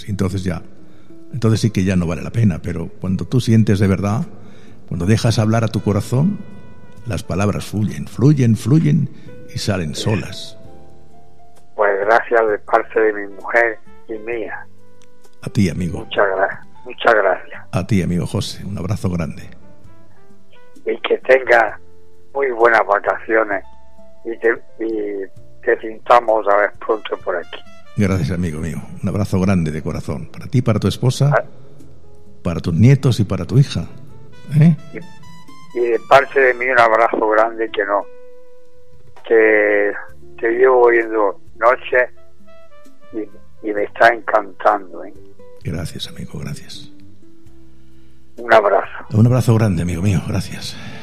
críticas. Entonces sí que ya no vale la pena. Pero cuando tú sientes de verdad, cuando dejas hablar a tu corazón, las palabras fluyen y salen solas. Pues gracias de parte de mi mujer y mía. A ti, amigo. Muchas gracias. A ti, amigo José. Un abrazo grande. Y que tengas muy buenas vacaciones y te sintamos a ver pronto por aquí. Gracias, amigo mío. Un abrazo grande de corazón. Para ti, para tu esposa, para tus nietos y para tu hija. Y de parte de mí un abrazo grande que te llevo oyendo noche y me está encantando. Gracias, amigo, gracias. Un abrazo. Un abrazo grande, amigo mío, gracias.